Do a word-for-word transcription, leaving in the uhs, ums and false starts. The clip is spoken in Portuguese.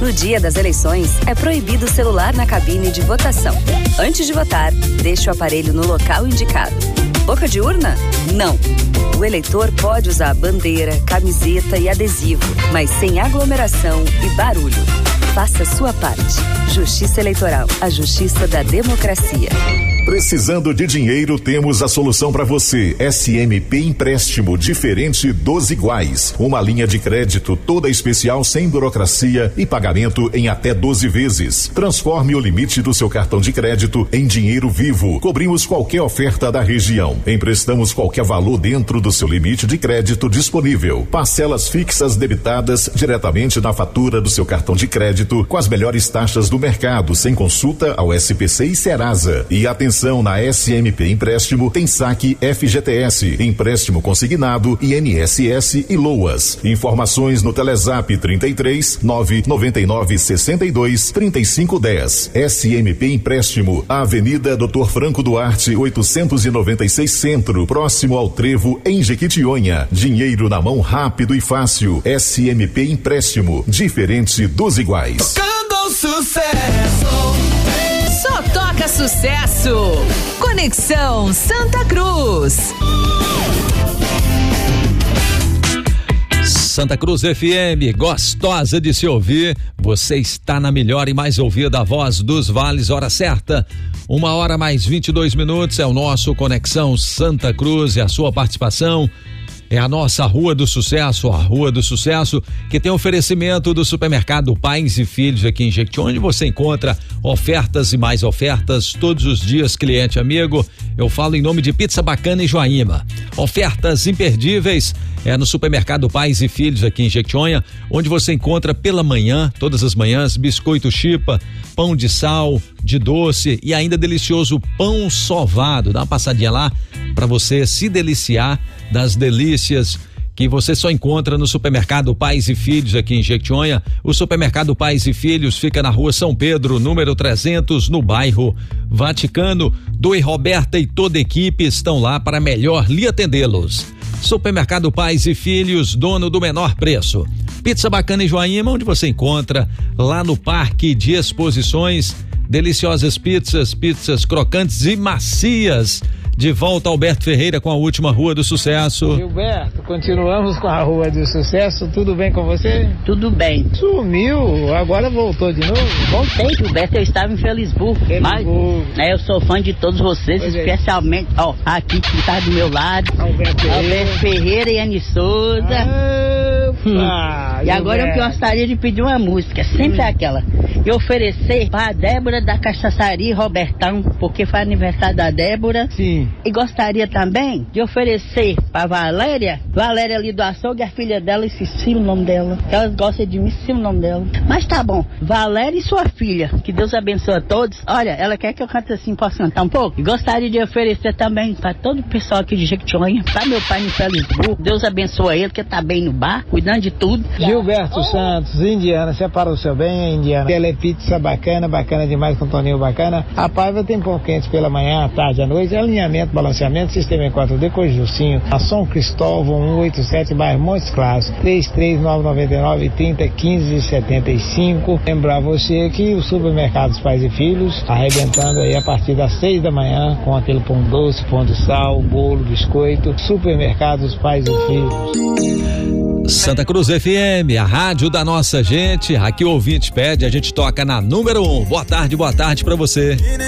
No dia das eleições, é proibido o celular na cabine de votação. Antes de votar, deixe o aparelho no local indicado. Boca de urna? Não. O eleitor pode usar bandeira, camiseta e adesivo, mas sem aglomeração e barulho. Faça a sua parte. Justiça Eleitoral, a justiça da democracia. Precisando de dinheiro, temos a solução para você. S M P Empréstimo, diferente dos iguais. Uma linha de crédito toda especial, sem burocracia e pagamento em até doze vezes. Transforme o limite do seu cartão de crédito em dinheiro vivo. Cobrimos qualquer oferta da região. Emprestamos qualquer valor dentro do seu limite de crédito disponível. Parcelas fixas debitadas diretamente na fatura do seu cartão de crédito, com as melhores taxas do mercado, sem consulta ao S P C e Serasa. E atenção, na S M P Empréstimo tem saque F G T S, empréstimo consignado, I N S S e LOAS. Informações no Telezap trinta e três, nove noventa e nove, sessenta e dois, trinta e cinco, dez. S M P Empréstimo, Avenida doutor Franco Duarte, oitocentos e noventa e seis Centro, próximo ao Trevo, em Jequitinhonha. Dinheiro na mão rápido e fácil. S M P Empréstimo, diferente dos iguais. Tocando sucesso. Só toca sucesso. Conexão Santa Cruz. Santa Cruz F M, gostosa de se ouvir. Você está na melhor e mais ouvida voz dos vales, hora certa. Uma hora mais vinte e dois minutos é o nosso Conexão Santa Cruz e a sua participação. É a nossa Rua do Sucesso, a Rua do Sucesso, que tem oferecimento do supermercado Pais e Filhos aqui em Jequitinhonha, onde você encontra ofertas e mais ofertas todos os dias, cliente amigo. Eu falo em nome de Pizza Bacana e Joaíma. Ofertas imperdíveis é no supermercado Pais e Filhos aqui em Jequitinhonha, onde você encontra pela manhã, todas as manhãs, biscoito chipa, pão de sal, de doce e ainda delicioso pão sovado. Dá uma passadinha lá para você se deliciar das delícias que você só encontra no supermercado Pais e Filhos aqui em Jequitinhonha. O supermercado Pais e Filhos fica na rua São Pedro, número trezentos, no bairro Vaticano. Doi Roberta e toda a equipe estão lá para melhor lhe atendê-los. Supermercado Pais e Filhos, dono do menor preço. Pizza Bacana e Joaíma, onde você encontra lá no Parque de Exposições, deliciosas pizzas, pizzas crocantes e macias. De volta, Alberto Ferreira com a última Rua do Sucesso. Gilberto, continuamos com a Rua do Sucesso. Tudo bem com você? Tudo bem. Sumiu, agora voltou de novo? Voltei, Gilberto, eu estava em Felisburgo. Felisburgo. Mas, né, eu sou fã de todos vocês, pois especialmente, é. ó, aqui que está do meu lado. Alberto Ferreira. Alberto Ferreira e Ani Souza. Ah, hum. E agora eu gostaria de pedir uma música, sempre hum. aquela. E oferecer para a Débora da Cachaçaria Robertão, porque foi aniversário da Débora. Sim. E gostaria também de oferecer para Valéria, Valéria ali do açougue, a filha dela, esqueci o nome dela. Elas gostam de mim, esqueci o nome dela. Mas tá bom, Valéria e sua filha, que Deus abençoe a todos. Olha, ela quer que eu cante assim, posso cantar um pouco? E gostaria de oferecer também para todo o pessoal aqui de Jequitinhonha, para meu pai no Felisburgo. Deus abençoe ele, que tá bem no bar, cuidando de tudo. Gilberto oh. Santos, Indiana, separa o seu bem, Indiana. Ela é pizza bacana, bacana demais, com Toninho bacana. A Paiva tem pão quente pela manhã, à tarde, à noite, alinhamento, balanceamento, sistema em quatro D, com Justinho, a São Cristóvão, cento e oitenta e sete, bairro Montes Claros, três três nove nove nove, trinta, quinze, setenta e cinco. Lembrar você que os supermercados Pais e Filhos, arrebentando aí a partir das seis da manhã, com aquele pão doce, pão de sal, bolo, biscoito. Supermercados Pais e Filhos. Santa Cruz F M, a rádio da nossa gente. Aqui o ouvinte pede, a gente toca na número um. Boa tarde, boa tarde pra você.